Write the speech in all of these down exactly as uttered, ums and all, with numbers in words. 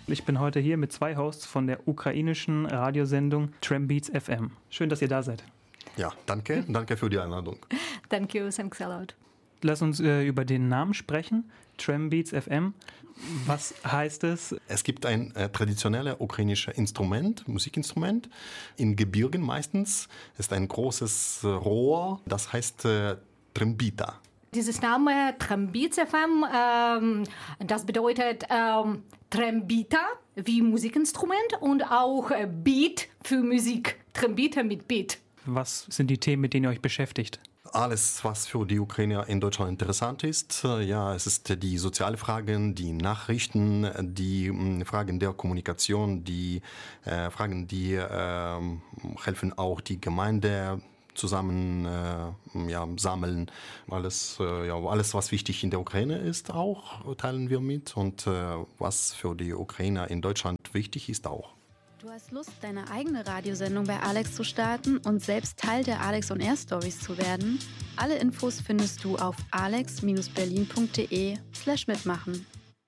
Ich bin heute hier mit zwei Hosts von der ukrainischen Radiosendung Trambeats F M. Schön, dass ihr da seid. Ja, danke. Danke für die Einladung. Thank you, thanks a lot. Lass uns äh, über den Namen sprechen. Trambeats F M. Was heißt es? Es gibt ein äh, traditionelles ukrainisches Instrument, Musikinstrument, in Gebirgen meistens. Es ist ein großes äh, Rohr, das heißt äh, Trambita. Dieses Name Trambeats F M, ähm, das bedeutet ähm, Trambita wie Musikinstrument und auch äh, Beat für Musik. Trambita mit Beat. Was sind die Themen, mit denen ihr euch beschäftigt? Alles, was für die Ukrainer in Deutschland interessant ist. Ja, es ist die sozialen Fragen, die Nachrichten, die mh, Fragen der Kommunikation, die äh, Fragen, die äh, helfen auch die Gemeinde zusammen äh, ja, sammeln. Alles, äh, ja, alles, was wichtig in der Ukraine ist, auch teilen wir mit. Und äh, was für die Ukrainer in Deutschland wichtig ist, auch. Du hast Lust, deine eigene Radiosendung bei Alex zu starten und selbst Teil der Alex on Air Stories zu werden? Alle Infos findest du auf alex berlin punkt de slash mitmachen.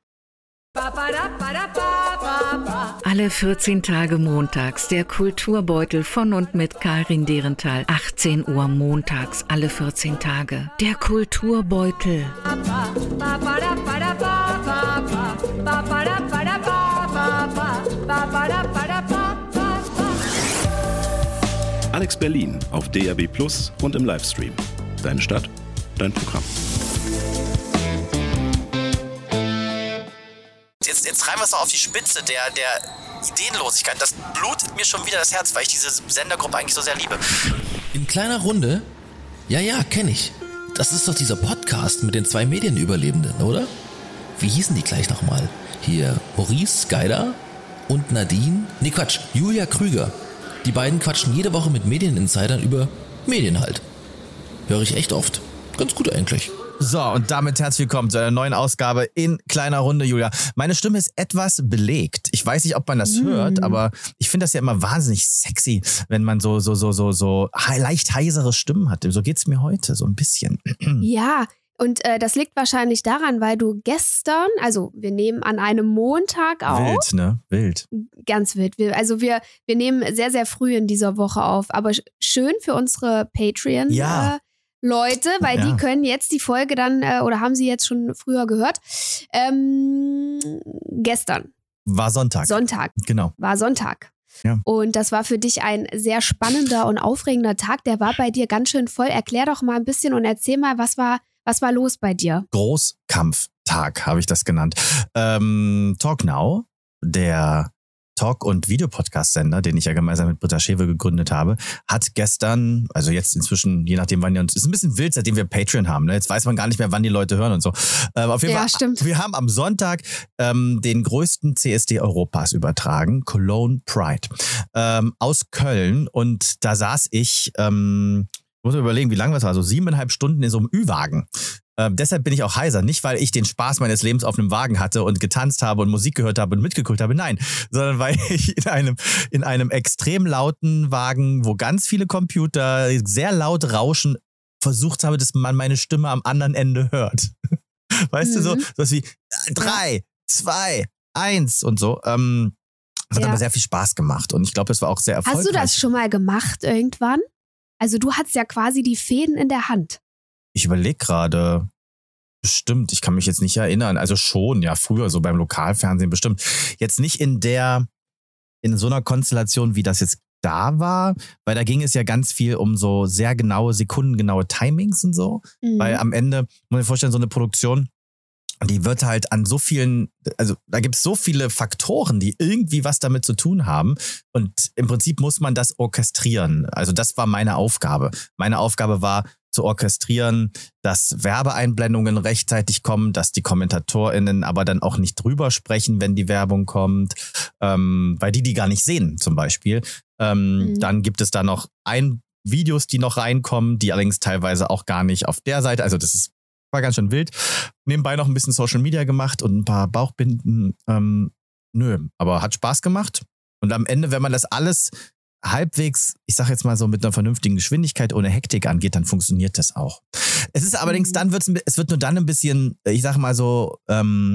Alle vierzehn Tage montags der Kulturbeutel von und mit Karin Derenthal. achtzehn Uhr montags, alle vierzehn Tage. Der Kulturbeutel. Alex Berlin auf D A B Plus und im Livestream. Deine Stadt, dein Programm. Jetzt, jetzt treiben wir es noch auf die Spitze der, der Ideenlosigkeit. Das blutet mir schon wieder das Herz, weil ich diese Sendergruppe eigentlich so sehr liebe. In kleiner Runde? Ja, ja, kenne ich. Das ist doch dieser Podcast mit den zwei Medienüberlebenden, oder? Wie hießen die gleich nochmal? Hier Maurice Geider und Nadine? Nee, Quatsch, Julia Krüger. Die beiden quatschen jede Woche mit Medieninsidern über Medien halt. Höre ich echt oft. Ganz gut eigentlich. So, und damit herzlich willkommen zu einer neuen Ausgabe in kleiner Runde, Julia. Meine Stimme ist etwas belegt. Ich weiß nicht, ob man das mm. hört, aber ich finde das ja immer wahnsinnig sexy, wenn man so, so, so, so, so leicht heisere Stimmen hat. So geht's mir heute, so ein bisschen. Ja, und äh, das liegt wahrscheinlich daran, weil du gestern, also wir nehmen an einem Montag auf. Wild, ne? Wild. Ganz wild. Wir, also wir, wir nehmen sehr, sehr früh in dieser Woche auf. Aber schön für unsere Patreon- ja. äh, Leute, weil ja. die können jetzt die Folge dann, äh, oder haben sie jetzt schon früher gehört. Ähm, gestern. War Sonntag. Sonntag. Genau. War Sonntag. Ja. Und das war für dich ein sehr spannender und aufregender Tag. Der war bei dir ganz schön voll. Erklär doch mal ein bisschen und erzähl mal, was war, was war los bei dir? Großkampftag habe ich das genannt. Ähm, Talk Now, der Talk- und Videopodcast-Sender, den ich ja gemeinsam mit Britta Schewe gegründet habe, hat gestern, also jetzt inzwischen, je nachdem wann ihr uns, ist ein bisschen wild, seitdem wir Patreon haben, ne? Jetzt weiß man gar nicht mehr, wann die Leute hören und so. Ähm, auf jeden ja, Fall, stimmt. Wir haben am Sonntag ähm, den größten C S D Europas übertragen, Cologne Pride, ähm, aus Köln, und da saß ich, ähm, muss man überlegen, wie lange das war, so siebeneinhalb Stunden in so einem Ü-Wagen. Ähm, deshalb bin ich auch heiser. Nicht, weil ich den Spaß meines Lebens auf einem Wagen hatte und getanzt habe und Musik gehört habe und mitgeguckt habe. Nein, sondern weil ich in einem, in einem extrem lauten Wagen, wo ganz viele Computer sehr laut rauschen, versucht habe, dass man meine Stimme am anderen Ende hört. Weißt mhm. du, so was wie drei, zwei, eins und so. Ähm, das hat ja. aber sehr viel Spaß gemacht und ich glaube, es war auch sehr erfolgreich. Hast du das schon mal gemacht irgendwann? Also du hattest ja quasi die Fäden in der Hand. Ich überlege gerade, bestimmt, ich kann mich jetzt nicht erinnern, also schon, ja, früher so beim Lokalfernsehen bestimmt. Jetzt nicht in der, in so einer Konstellation, wie das jetzt da war, weil da ging es ja ganz viel um so sehr genaue, sekundengenaue Timings und so, mhm. weil am Ende, muss man sich vorstellen, so eine Produktion, die wird halt an so vielen, also da gibt es so viele Faktoren, die irgendwie was damit zu tun haben und im Prinzip muss man das orchestrieren. Also das war meine Aufgabe. Meine Aufgabe war, zu orchestrieren, dass Werbeeinblendungen rechtzeitig kommen, dass die KommentatorInnen aber dann auch nicht drüber sprechen, wenn die Werbung kommt, ähm, weil die die gar nicht sehen zum Beispiel. Ähm, mhm. Dann gibt es da noch ein Videos, die noch reinkommen, die allerdings teilweise auch gar nicht auf der Seite, also das ist, war ganz schön wild. Nebenbei noch ein bisschen Social Media gemacht und ein paar Bauchbinden. Ähm, nö, aber hat Spaß gemacht. Und am Ende, wenn man das alles halbwegs, ich sag jetzt mal so mit einer vernünftigen Geschwindigkeit ohne Hektik angeht, dann funktioniert das auch. Es ist allerdings, dann wird's, es wird nur dann ein bisschen, ich sag mal so, ähm,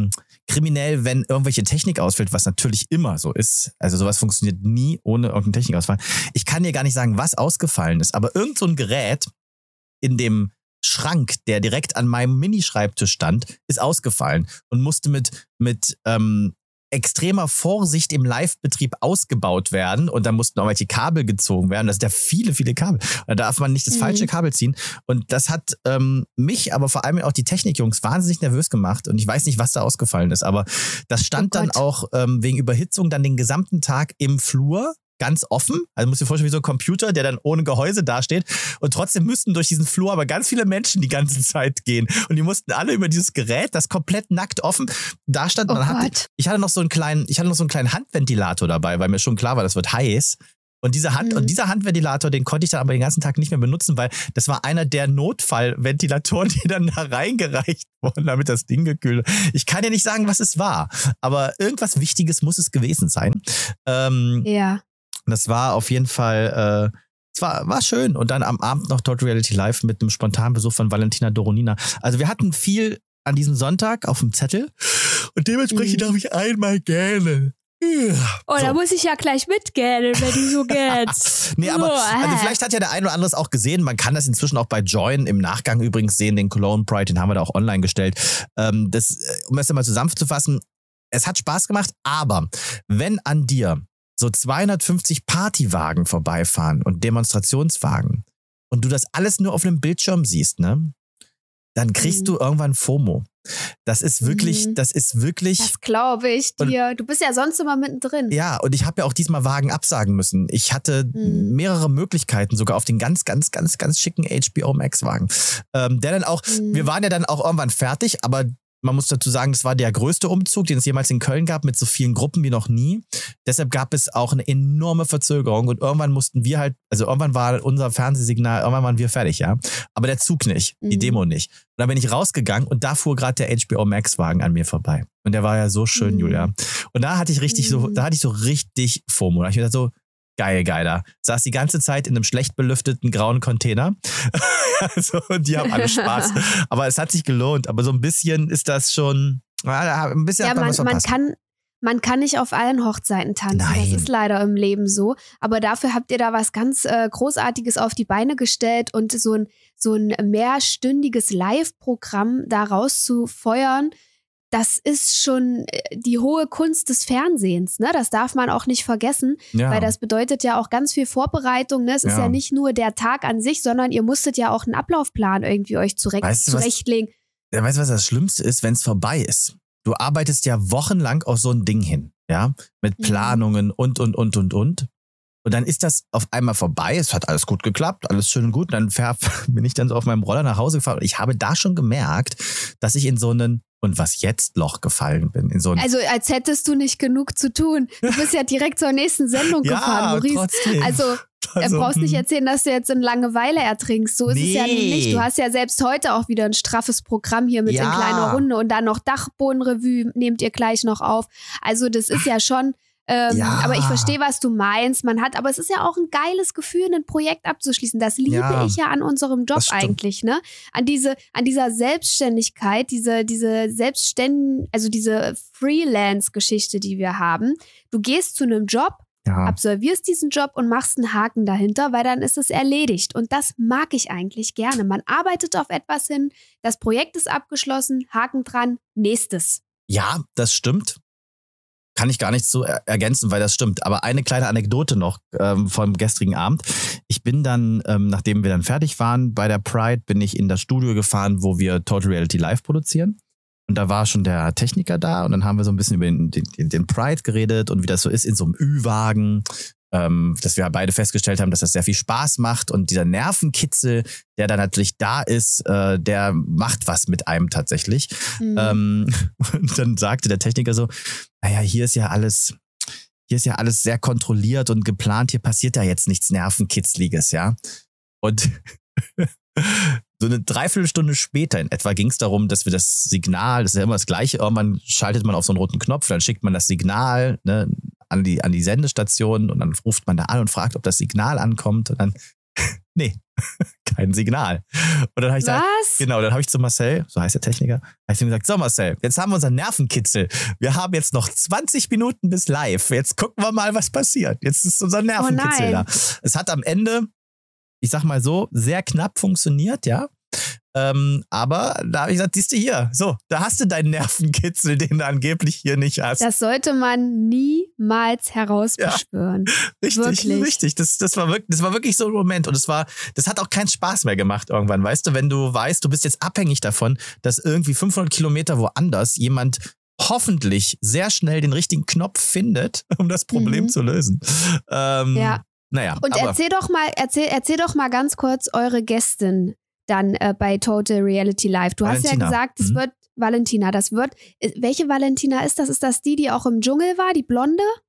kriminell, wenn irgendwelche Technik ausfällt, was natürlich immer so ist. Also sowas funktioniert nie ohne irgendeinen Technikausfall. Ich kann dir gar nicht sagen, was ausgefallen ist, aber irgend so ein Gerät in dem Schrank, der direkt an meinem Mini-Schreibtisch stand, ist ausgefallen und musste mit, mit ähm, extremer Vorsicht im Live-Betrieb ausgebaut werden und dann mussten auch welche Kabel gezogen werden. Das sind ja viele, viele Kabel. Da darf man nicht das mhm. falsche Kabel ziehen. Und das hat ähm, mich, aber vor allem auch die Technikjungs wahnsinnig nervös gemacht. Und ich weiß nicht, was da ausgefallen ist. Aber das stand oh dann auch ähm, wegen Überhitzung dann den gesamten Tag im Flur. Ganz offen, also musst du dir vorstellen, wie so ein Computer, der dann ohne Gehäuse dasteht und trotzdem müssten durch diesen Flur aber ganz viele Menschen die ganze Zeit gehen und die mussten alle über dieses Gerät, das komplett nackt offen da stand. Oh hatte, ich hatte noch so einen kleinen, ich hatte noch so einen kleinen Handventilator dabei, weil mir schon klar war, das wird heiß. Und dieser Hand, mhm. und dieser Handventilator, den konnte ich dann aber den ganzen Tag nicht mehr benutzen, weil das war einer der Notfallventilatoren, die dann da reingereicht wurden, damit das Ding gekühlt wird. Ich kann ja nicht sagen, was es war, aber irgendwas Wichtiges muss es gewesen sein. Ähm, ja. Das war auf jeden Fall, äh, es war, war schön. Und dann am Abend noch Total Reality Live mit einem spontanen Besuch von Valentina Doronina. Also wir hatten viel an diesem Sonntag auf dem Zettel. Und dementsprechend mhm. darf ich einmal gähnen. Oh, so. Da muss ich ja gleich mitgähnen, wenn du so gähnst. Nee, aber also vielleicht hat ja der ein oder andere es auch gesehen. Man kann das inzwischen auch bei Join im Nachgang übrigens sehen. Den Cologne Pride, den haben wir da auch online gestellt. Ähm, das, um das mal zusammenzufassen, es hat Spaß gemacht, aber wenn an dir so zweihundertfünfzig Partywagen vorbeifahren und Demonstrationswagen und du das alles nur auf einem Bildschirm siehst, ne, dann kriegst mhm. du irgendwann FOMO. Das ist wirklich, mhm. das ist wirklich. Das glaube ich dir. Und, du bist ja sonst immer mittendrin. Ja, und ich habe ja auch diesmal Wagen absagen müssen. Ich hatte mhm. mehrere Möglichkeiten, sogar auf den ganz, ganz, ganz, ganz schicken H B O Max Wagen. Ähm, der dann auch, mhm. wir waren ja dann auch irgendwann fertig, aber man muss dazu sagen, das war der größte Umzug, den es jemals in Köln gab, mit so vielen Gruppen wie noch nie. Deshalb gab es auch eine enorme Verzögerung und irgendwann mussten wir halt, also irgendwann war unser Fernsehsignal, irgendwann waren wir fertig, ja. Aber der Zug nicht, mhm. die Demo nicht. Und dann bin ich rausgegangen und da fuhr gerade der H B O Max Wagen an mir vorbei. Und der war ja so schön, mhm. Julia. Und da hatte ich richtig mhm. so, da hatte ich so richtig FOMO. Da hab ich mir gedacht so, geil, geiler. Saß die ganze Zeit in einem schlecht belüfteten grauen Container. Also, die haben alle Spaß. Aber es hat sich gelohnt. Aber so ein bisschen ist das schon, ein bisschen ja, hat man, man was verpasst. Man kann, man kann nicht auf allen Hochzeiten tanzen. Nein. Das ist leider im Leben so. Aber dafür habt ihr da was ganz äh, Großartiges auf die Beine gestellt und so ein, so ein mehrstündiges Live-Programm da rauszufeuern. Das ist schon die hohe Kunst des Fernsehens, ne? Das darf man auch nicht vergessen, ja. Weil das bedeutet ja auch ganz viel Vorbereitung, ne? Es ja. ist ja nicht nur der Tag an sich, sondern ihr musstet ja auch einen Ablaufplan irgendwie euch zurecht, weißt du, zurechtlegen. Was, ja, weißt du, was das Schlimmste ist, wenn es vorbei ist? Du arbeitest ja wochenlang auf so ein Ding hin, ja? Mit Planungen mhm. und, und, und, und, und. Und dann ist das auf einmal vorbei, es hat alles gut geklappt, alles schön und gut. Und dann fähr, bin ich dann so auf meinem Roller nach Hause gefahren und ich habe da schon gemerkt, dass ich in so einen und was jetzt Loch gefallen bin. In so also als hättest du nicht genug zu tun. Du bist ja direkt zur nächsten Sendung ja, gefahren, Maurice. Trotzdem. Also also, du brauchst nicht erzählen, dass du jetzt in Langeweile ertrinkst. So ist nee. es ja nicht. Du hast ja selbst heute auch wieder ein straffes Programm hier mit ja. in kleiner Runde und dann noch Dachbodenrevue nehmt ihr gleich noch auf. Also das ist ja schon Ähm, ja. Aber ich verstehe, was du meinst. Man hat, aber es ist ja auch ein geiles Gefühl, ein Projekt abzuschließen. Das liebe ja. ich ja an unserem Job eigentlich, ne? An diese, an dieser Selbstständigkeit, diese, diese Selbstständ, also diese Freelance-Geschichte, die wir haben. Du gehst zu einem Job, ja. absolvierst diesen Job und machst einen Haken dahinter, weil dann ist es erledigt. Und das mag ich eigentlich gerne. Man arbeitet auf etwas hin, das Projekt ist abgeschlossen, Haken dran, nächstes. Ja, das stimmt. Kann ich gar nicht so er- ergänzen, weil das stimmt. Aber eine kleine Anekdote noch ähm, vom gestrigen Abend. Ich bin dann, ähm, nachdem wir dann fertig waren bei der Pride, bin ich in das Studio gefahren, wo wir Total Reality Live produzieren. Und da war schon der Techniker da und dann haben wir so ein bisschen über den, den, den Pride geredet und wie das so ist in so einem Ü-Wagen. Ähm, dass wir beide festgestellt haben, dass das sehr viel Spaß macht und dieser Nervenkitzel, der da natürlich da ist, äh, der macht was mit einem tatsächlich. Mhm. Ähm, und dann sagte der Techniker so, naja, hier ist ja alles, hier ist ja alles sehr kontrolliert und geplant, hier passiert ja jetzt nichts Nervenkitzliges, ja. Und so eine Dreiviertelstunde später in etwa ging es darum, dass wir das Signal, das ist ja immer das Gleiche, irgendwann schaltet man auf so einen roten Knopf, dann schickt man das Signal, ne, an die, an die Sendestation und dann ruft man da an und fragt, ob das Signal ankommt und dann nee, kein Signal. Und dann habe ich gesagt, Was? genau, dann habe ich zu Marcel, so heißt der Techniker, habe ich ihm gesagt, so Marcel, jetzt haben wir unseren Nervenkitzel. Wir haben jetzt noch zwanzig Minuten bis live. Jetzt gucken wir mal, was passiert. Jetzt ist unser Nervenkitzel Oh da. Es hat am Ende, ich sag mal so, sehr knapp funktioniert, ja. Ähm, aber da habe ich gesagt, siehst du hier, so, da hast du deinen Nervenkitzel, den du angeblich hier nicht hast. Das sollte man niemals herausbeschwören. Ja, richtig, wirklich. richtig. Das, das, war wirklich, das war wirklich so ein Moment und es war, das hat auch keinen Spaß mehr gemacht irgendwann, weißt du, wenn du weißt, du bist jetzt abhängig davon, dass irgendwie fünfhundert Kilometer woanders jemand hoffentlich sehr schnell den richtigen Knopf findet, um das Problem mhm. zu lösen. Ähm, ja. Naja. Und aber, erzähl doch mal, erzähl, erzähl doch mal ganz kurz eure Gästin dann äh, bei Total Reality Live. Du Valentina. hast ja gesagt, es mhm. wird Valentina, das wird, welche Valentina ist das? Ist das die, die auch im Dschungel war, die Blonde?